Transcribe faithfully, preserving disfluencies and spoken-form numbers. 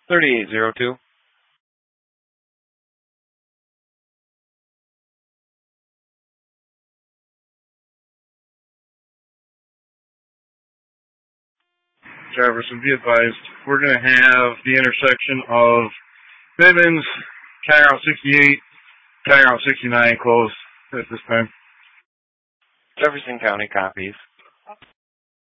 thirty-eight oh two. Jefferson, be advised, we're going to have the intersection of Bivens, County Route sixty-eight, County Route sixty-nine closed at this time. Jefferson County copies.